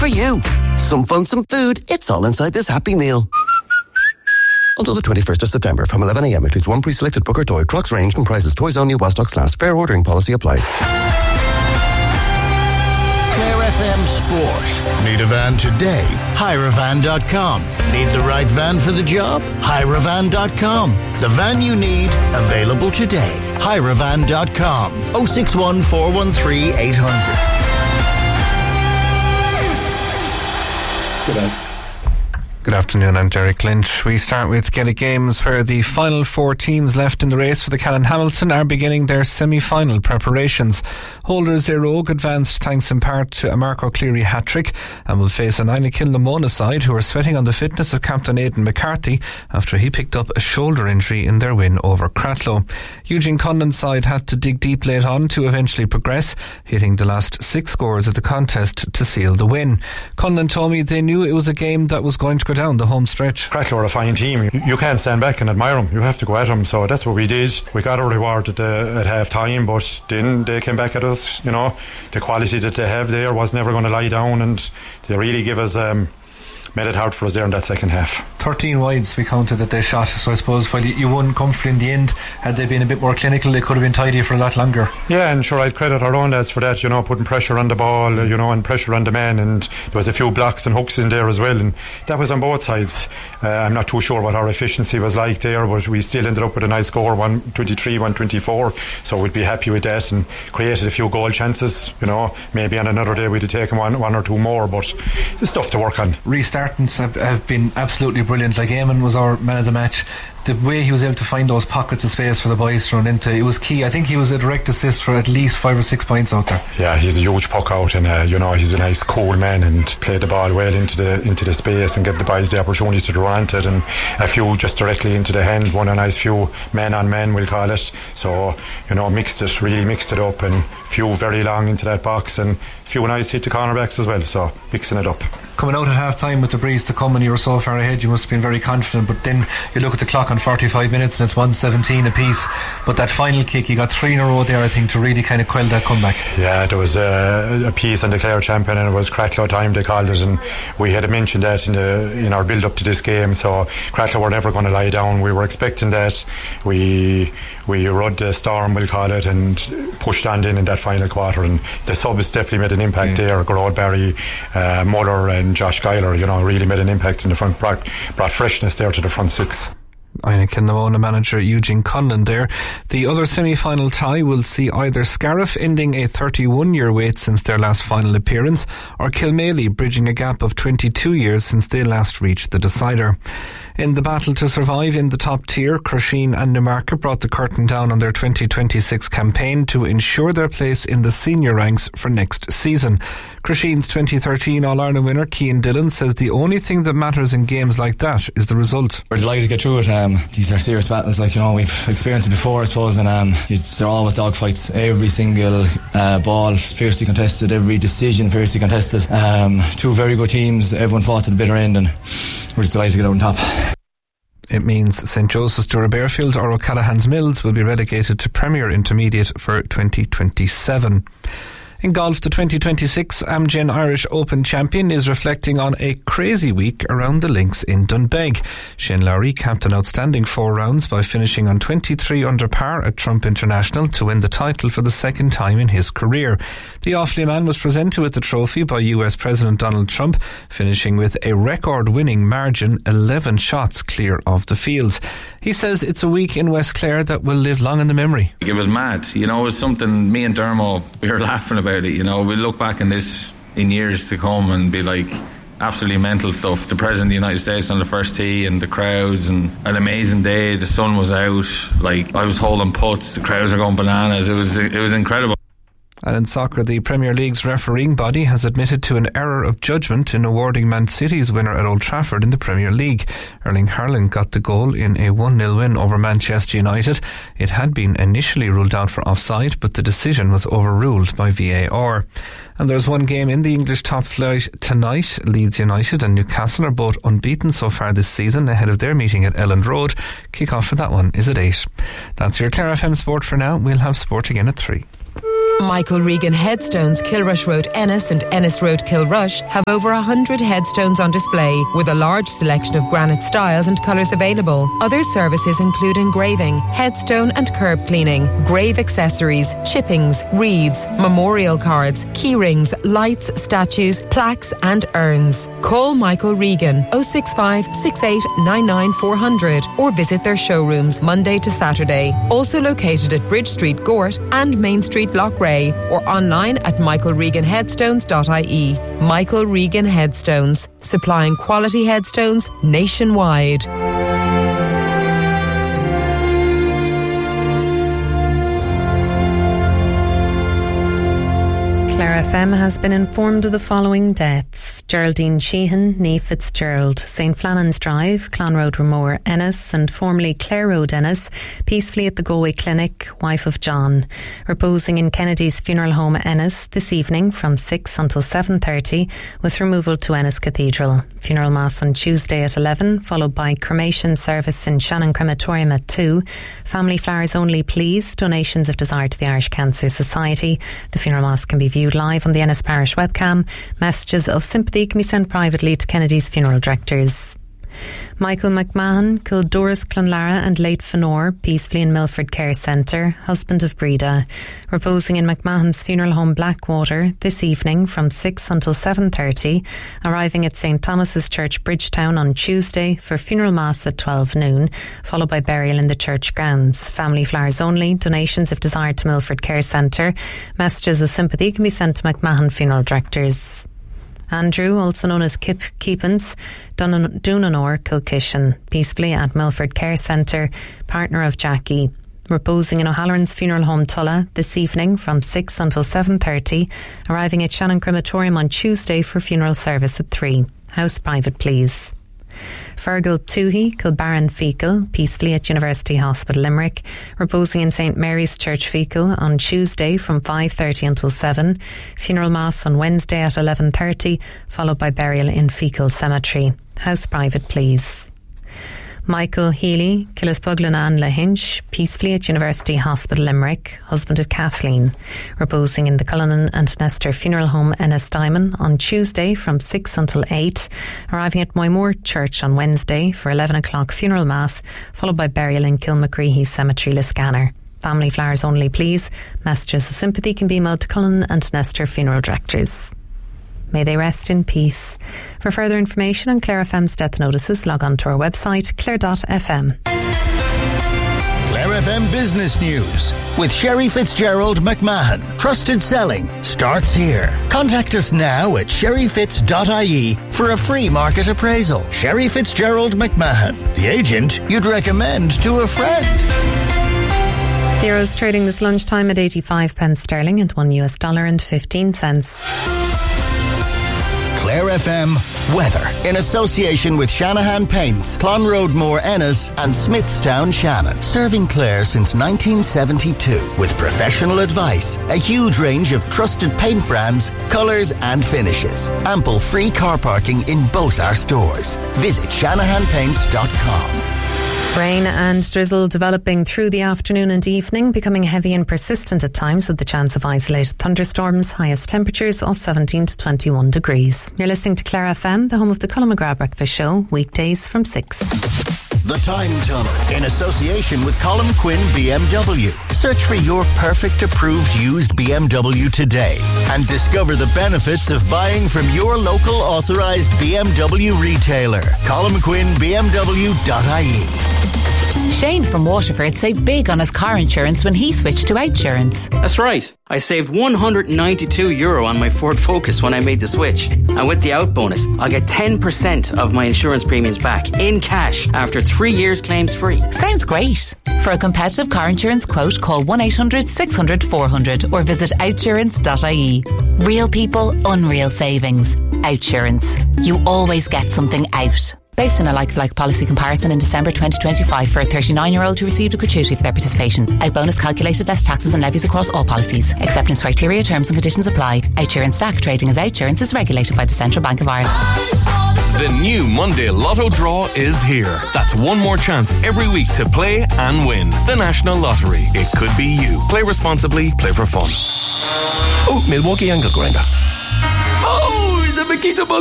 For you. Some fun, some food. It's all inside this Happy Meal. Until the 21st of September from 11 a.m. includes one pre-selected book or toy. Crocs range comprises toys only while stocks last. Fair ordering policy applies. Clare FM Sport. Need a van today? Hirevan.com. Need the right van for the job? Hirevan.com. The van you need, available today. Hirevan.com. 061 413 800. Good afternoon, I'm Derek Lynch. We start with Gaelic Games, where the final 4 teams left in the race for the Callan Hamilton are beginning their semi-final preparations. Holders Éire Óg advanced thanks in part to a Mark O'Cleary hat-trick and will face an Inagh Lamona side who are sweating on the fitness of captain Aidan McCarthy after he picked up a shoulder injury in their win over Cratloe. Eugene Conlon's side had to dig deep late on to eventually progress, hitting the last 6 scores of the contest to seal the win. Conlon told me they knew it was a game that was going to go down the home stretch. Cratloe are a fine team. You can't stand back and admire them. You have to go at them. So that's what we did. We got our reward at half time, but then they came back at us. You know, the quality that they have there was never going to lie down, and they really give us made it hard for us there in that second half. 13 wides we counted that they shot, so I suppose while you won comfortably in the end, had they been a bit more clinical, they could have been tidy for a lot longer. Yeah, and sure, I'd credit our own lads for that, you know, putting pressure on the ball, you know, and pressure on the man, and there was a few blocks and hooks in there as well, and that was on both sides. I'm not too sure what our efficiency was like there, but we still ended up with a nice score, 123, 124, so we'd be happy with that, and created a few goal chances, you know. Maybe on another day we'd have taken one or two more, but there's stuff to work on. Restartants have been absolutely brilliant. Like Eamon was our man of the match. The way he was able to find those pockets of space for the boys to run into, it was key. I think he was a direct assist for at least 5 or 6 points out there. Yeah, he's a huge puck out, and you know, he's a nice cool man, and played the ball well into the space and gave the boys the opportunity to run into it, and a few just directly into the hand, one a nice few man on man we'll call it. So, you know, really mixed it up, and few very long into that box, and few nice hit to cornerbacks as well, so mixing it up. Coming out at half time with the breeze to come and you were so far ahead, you must have been very confident, but then you look at the clock on 45 minutes and it's 1:17 apiece, but that final kick, you got 3 in a row there, I think, to really kind of quell that comeback. Yeah, there was a piece on the Clare champion, and it was Cratloe time they called it, and we had mentioned that in our build up to this game, so Cratloe were never going to lie down. We were expecting that. We rode the storm, we'll call it, and pushed on in that final quarter, and the subs definitely made an impact there. Gerard Barry, Muller and Josh Geiler, you know, really made an impact in the front, brought freshness there to the front 6. Inagh Lamona manager Eugene Conlon there. The other semi-final tie will see either Scariff ending a 31-year wait since their last final appearance, or Kilmaley bridging a gap of 22 years since they last reached the decider. In the battle to survive in the top tier, Crusheen and Newmarket brought the curtain down on their 2026 campaign to ensure their place in the senior ranks for next season. Crusheen's 2013 All-Ireland winner Cian Dillon says the only thing that matters in games like that is the result. We're delighted to get through it. These are serious battles, like, you know, we've experienced it before, I suppose, and they're always dogfights. Every single ball fiercely contested, every decision fiercely contested. 2 very good teams, everyone fought to the bitter end, and we're just delighted to get out on top. It means St Joseph's, Dura Bearfield or O'Callaghan's Mills will be relegated to Premier Intermediate for 2027. In golf, the 2026 Amgen Irish Open champion is reflecting on a crazy week around the links in Dunbeg. Shane Lowry capped an outstanding 4 rounds by finishing on 23 under par at Trump International to win the title for the second time in his career. The Offaly man was presented with the trophy by US President Donald Trump, finishing with a record-winning margin, 11 shots clear of the field. He says it's a week in West Clare that will live long in the memory. It was mad. You know, it was something me and Dermo, we were laughing about it. You know, we'll look back in this in years to come and be like, absolutely mental stuff. The President of the United States on the first tee and the crowds, and an amazing day. The sun was out. Like, I was holding putts. The crowds were going bananas. It was incredible. And in soccer, the Premier League's refereeing body has admitted to an error of judgment in awarding Man City's winner at Old Trafford in the Premier League. Erling Haaland got the goal in a 1-0 win over Manchester United. It had been initially ruled out for offside, but the decision was overruled by VAR. And there's one game in the English top flight tonight. Leeds United and Newcastle are both unbeaten so far this season ahead of their meeting at Elland Road. Kick-off for that one is at 8. That's your Clare FM Sport for now. We'll have sport again at 3. Michael Regan Headstones, Kilrush Road, Ennis and Ennis Road, Kilrush have over 100 headstones on display with a large selection of granite styles and colours available. Other services include engraving, headstone and curb cleaning, grave accessories, chippings, wreaths, memorial cards, key rings, lights, statues, plaques and urns. Call Michael Regan 065 68 99 400 or visit their showrooms Monday to Saturday. Also located at Bridge Street, Gort and Main Street, Loughrea, or online at michaelreganheadstones.ie. Michael Regan Headstones, supplying quality headstones nationwide. Clare FM has been informed of the following deaths. Geraldine Sheehan, née Fitzgerald, St Flannan's Drive, Clonroad Ramore, Ennis, and formerly Clare Road, Ennis, peacefully at the Galway Clinic, wife of John. Reposing in Kennedy's Funeral Home, Ennis, this evening from 6 until 7:30, with removal to Ennis Cathedral. Funeral Mass on Tuesday at 11, followed by cremation service in Shannon Crematorium at 2. Family flowers only, please. Donations if desired to the Irish Cancer Society. The Funeral Mass can be viewed live on the Ennis Parish webcam. Messages of sympathy can be sent privately to Kennedy's funeral directors. Michael McMahon, Kildoris Clonlara and late Fenor, peacefully in Milford Care Centre, husband of Breda. Reposing in McMahon's Funeral Home Blackwater this evening from 6 until 7:30, arriving at St Thomas's Church Bridgetown on Tuesday for funeral mass at 12 noon, followed by burial in the church grounds. Family flowers only, donations if desired to Milford Care Centre. Messages of sympathy can be sent to McMahon funeral directors. Andrew, also known as Kip Keepins, Dunanore, Kilkishen, peacefully at Milford Care Centre, partner of Jackie. Reposing in O'Halloran's Funeral Home Tulla this evening from 6 until 7:30, arriving at Shannon Crematorium on Tuesday for funeral service at 3. House private, please. Fergal Toohey, Kilbarron Fecal, peacefully at University Hospital Limerick, reposing in St Mary's Church Fecal on Tuesday from 5:30 until 7. Funeral Mass on Wednesday at 11:30, followed by burial in Fecal Cemetery. House private, please. Michael Healy, Killispuglanan Lahinch, peacefully at University Hospital Limerick, husband of Kathleen, reposing in the Cullinan and Nestor Funeral Home Ennistimon on Tuesday from 6 until 8, arriving at Moymore Church on Wednesday for 11 o'clock funeral mass, followed by burial in Kilmacreehey Cemetery, Liscannor. Family flowers only, please. Messages of sympathy can be emailed to Cullinan and Nestor Funeral Directors. May they rest in peace. For further information on Clare FM's death notices, log on to our website, clare.fm. Clare FM Business News with Sherry Fitzgerald McMahon. Trusted selling starts here. Contact us now at sherryfitz.ie for a free market appraisal. Sherry Fitzgerald McMahon, the agent you'd recommend to a friend. The euro's trading this lunchtime at 85 pence sterling and $1.15. Clare FM weather in association with Shanahan Paints, Clonroad Ennis and Smithstown Shannon. Serving Clare since 1972 with professional advice, a huge range of trusted paint brands, colours and finishes. Ample free car parking in both our stores. Visit shanahanpaints.com. Rain and drizzle developing through the afternoon and evening, becoming heavy and persistent at times with the chance of isolated thunderstorms. Highest temperatures of 17 to 21 degrees. You're listening to Clare FM, the home of the Colin McGrath Breakfast Show, weekdays from 6. The Time Tunnel in association with Colin Quinn BMW. Search for your perfect approved used BMW today and discover the benefits of buying from your local authorised BMW retailer. ColinQuinnBMW.ie. Shane from Waterford saved big on his car insurance when he switched to Outsurance. That's right. I saved €192 on my Ford Focus when I made the switch. And with the out bonus, I'll get 10% of my insurance premiums back in cash after 3 years claims free. Sounds great. For a competitive car insurance quote, call 1-800-600-400 or visit outsurance.ie. Real people, unreal savings. Outsurance. You always get something out. Based on a like-for-like policy comparison in December 2025 for a 39-year-old who received a gratuity for their participation. Out bonus calculated less taxes and levies across all policies. Acceptance criteria, terms and conditions apply. Outsurance Stack trading as Outsurance is regulated by the Central Bank of Ireland. The new Monday Lotto draw is here. That's one more chance every week to play and win. The National Lottery. It could be you. Play responsibly, play for fun. Oh, Milwaukee angle grinder. Oh, the Makita